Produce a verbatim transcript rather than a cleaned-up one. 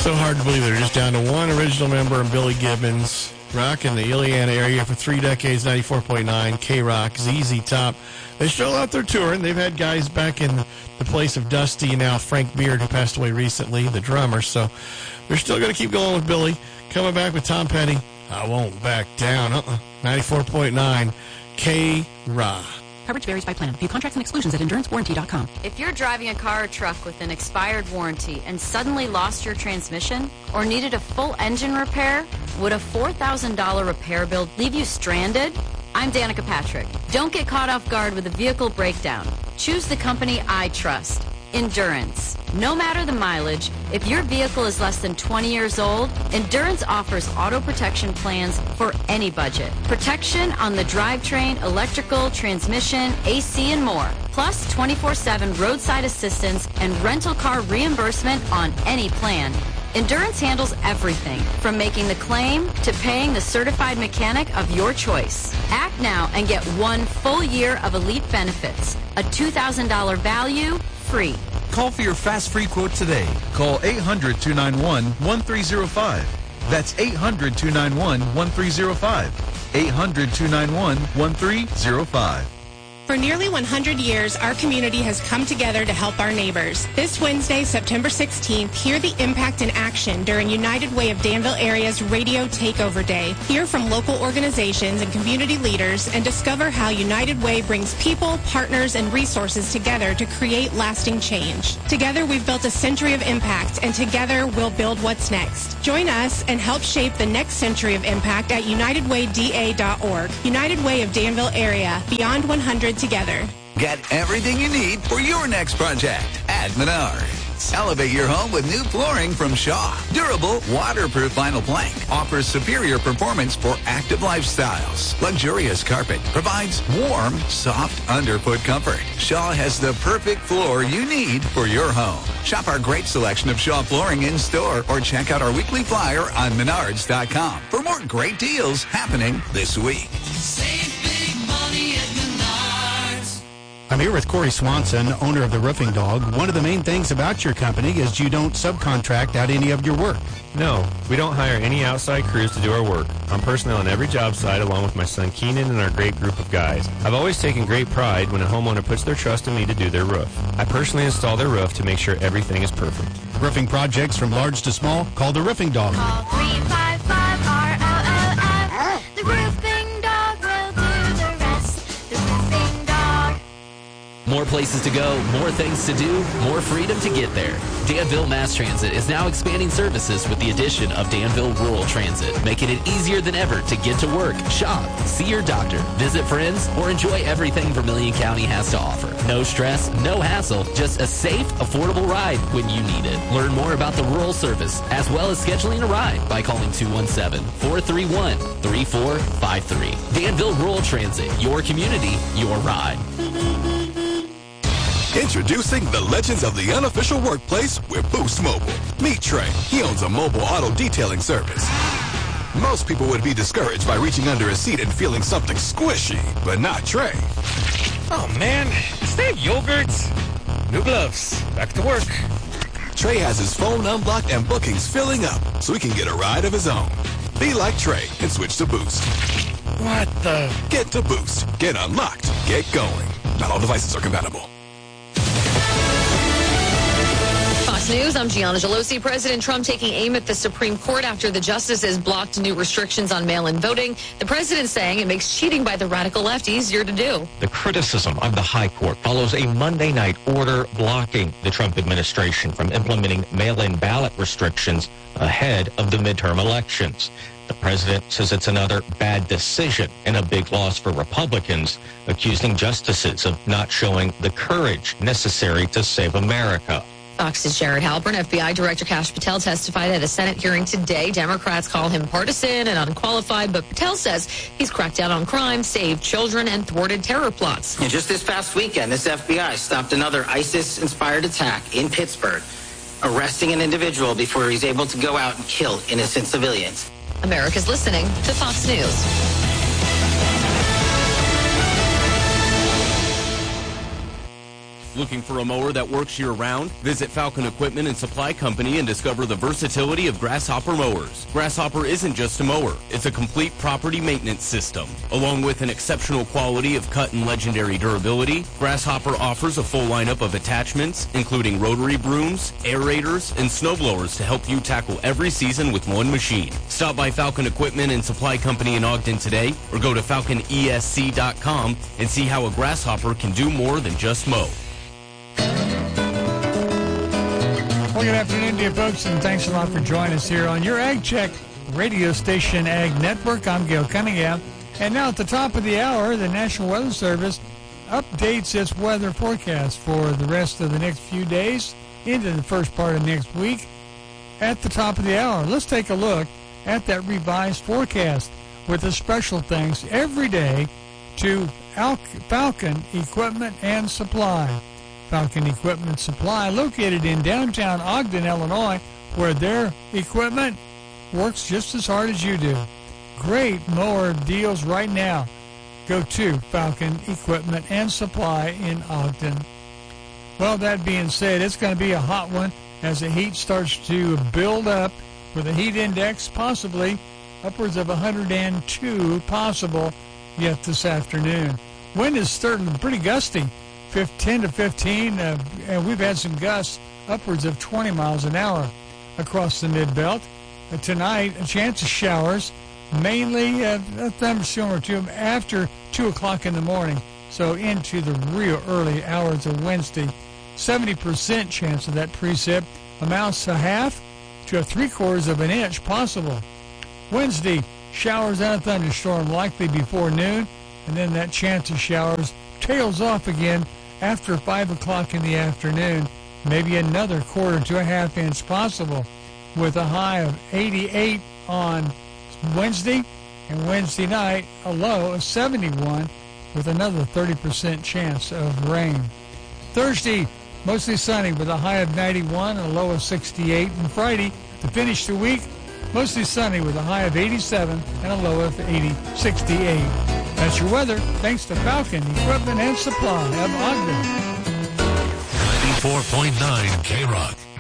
So hard to believe they're just down to one original member and Billy Gibbons, rocking the Illiana area for three decades, ninety-four point nine, K-Rock, Z Z Top. They're still out there touring. They've had guys back in the place of Dusty and now Frank Beard, who passed away recently, the drummer. So they're still going to keep going with Billy. Coming back with Tom Petty, I Won't Back Down. Uh-uh. ninety-four point nine, K-Rock. Coverage varies by plan. View contracts and exclusions at endurance warranty dot com. If you're driving a car or truck with an expired warranty and suddenly lost your transmission or needed a full engine repair, would a four thousand dollars repair bill leave you stranded? I'm Danica Patrick. Don't get caught off guard with a vehicle breakdown. Choose the company I trust. Endurance. No matter the mileage, if your vehicle is less than twenty years old, Endurance offers auto protection plans for any budget. Protection on the drivetrain, electrical, transmission, A C, and more. Plus twenty-four seven roadside assistance and rental car reimbursement on any plan. Endurance handles everything, from making the claim to paying the certified mechanic of your choice. Act now and get one full year of elite benefits. A two thousand dollars value, free. Call for your fast free quote today. Call eight hundred, two nine one, one three zero five. That's eight hundred, two nine one, one three zero five. eight hundred, two nine one, one three zero five. For nearly one hundred years, our community has come together to help our neighbors. This Wednesday, September sixteenth, hear the impact in action during United Way of Danville Area's Radio Takeover Day. Hear from local organizations and community leaders and discover how United Way brings people, partners, and resources together to create lasting change. Together, we've built a century of impact, and together, we'll build what's next. Join us and help shape the next century of impact at united way d a dot org. United Way of Danville Area, Beyond one hundred together. Get everything you need for your next project at Menards. Elevate your home with new flooring from Shaw. Durable, waterproof vinyl plank offers superior performance for active lifestyles. Luxurious carpet provides warm, soft underfoot comfort. Shaw has the perfect floor you need for your home. Shop our great selection of Shaw flooring in store or check out our weekly flyer on menards dot com for more great deals happening this week. Save big money at Menards. I'm here with Corey Swanson, owner of the Roofing Dog. One of the main things about your company is you don't subcontract out any of your work. No, we don't hire any outside crews to do our work. I'm personnel on every job site along with my son Keenan and our great group of guys. I've always taken great pride when a homeowner puts their trust in me to do their roof. I personally install their roof to make sure everything is perfect. Roofing projects from large to small, call the Roofing Dog. Call three five five R O O F. The Roofing Dog will do the rest. The Roofing Dog. More places to go, more things to do, more freedom to get there. Danville Mass Transit is now expanding services with the addition of Danville Rural Transit, making it easier than ever to get to work, shop, see your doctor, visit friends, or enjoy everything Vermilion County has to offer. No stress, no hassle, just a safe, affordable ride when you need it. Learn more about the rural service, as well as scheduling a ride by calling two one seven, four three one, three four five three. Danville Rural Transit, your community, your ride. Introducing the legends of the unofficial workplace with Boost Mobile. Meet Trey. He owns a mobile auto detailing service. Most people would be discouraged by reaching under a seat and feeling something squishy, but not Trey. Oh man, is that yogurt? New gloves. Back to work. Trey has his phone unblocked and bookings filling up so he can get a ride of his own. Be like Trey and switch to Boost. What the? Get to Boost. Get unlocked. Get going. Not all devices are compatible. Fox News, I'm Gianna Gelosi. President Trump taking aim at the Supreme Court after the justices blocked new restrictions on mail-in voting. The president saying it makes cheating by the radical left easier to do. The criticism of the high court follows a Monday night order blocking the Trump administration from implementing mail-in ballot restrictions ahead of the midterm elections. The president says it's another bad decision and a big loss for Republicans, accusing justices of not showing the courage necessary to save America. Fox's Jared Halpern. F B I Director Kash Patel testified at a Senate hearing today. Democrats call him partisan and unqualified, but Patel says he's cracked down on crime, saved children, and thwarted terror plots. And just this past weekend, this F B I stopped another ISIS-inspired attack in Pittsburgh, arresting an individual before he's able to go out and kill innocent civilians. America's listening to Fox News. Looking for a mower that works year-round? Visit Falcon Equipment and Supply Company and discover the versatility of Grasshopper mowers. Grasshopper isn't just a mower. It's a complete property maintenance system. Along with an exceptional quality of cut and legendary durability, Grasshopper offers a full lineup of attachments, including rotary brooms, aerators, and snowblowers to help you tackle every season with one machine. Stop by Falcon Equipment and Supply Company in Ogden today, or go to falcon e s c dot com and see how a Grasshopper can do more than just mow. Well, good afternoon to you folks, and thanks a lot for joining us here on your Ag Check radio station Ag Network. I'm Gail Cunningham. And now at the top of the hour, the National Weather Service updates its weather forecast for the rest of the next few days into the first part of next week. At the top of the hour, let's take a look at that revised forecast with a special thanks every day to Al- Falcon Equipment and Supply. Falcon Equipment Supply, located in downtown Ogden, Illinois, where their equipment works just as hard as you do. Great mower deals right now. Go to Falcon Equipment and Supply in Ogden. Well, that being said, it's going to be a hot one as the heat starts to build up with a heat index possibly upwards of one hundred two possible yet this afternoon. Wind is starting pretty gusty, ten to fifteen, uh, and we've had some gusts upwards of twenty miles an hour across the mid-belt. Uh, tonight, a chance of showers, mainly uh, a thunderstorm or two after two o'clock in the morning, so into the real early hours of Wednesday. seventy percent chance of that precip, amounts to half to a three-quarters of an inch possible. Wednesday, showers and a thunderstorm likely before noon, and then that chance of showers tails off again after five o'clock in the afternoon. Maybe another quarter to a half inch possible, with a high of eighty-eight on Wednesday, and Wednesday night a low of seventy-one with another thirty percent chance of rain. Thursday, mostly sunny with a high of ninety-one and a low of sixty-eight. And Friday, to finish the week, mostly sunny with a high of eighty-seven and a low of eighty, sixty-eight. That's your weather, thanks to Falcon Equipment and Supply of Ogden. ninety-four point nine K-Rock.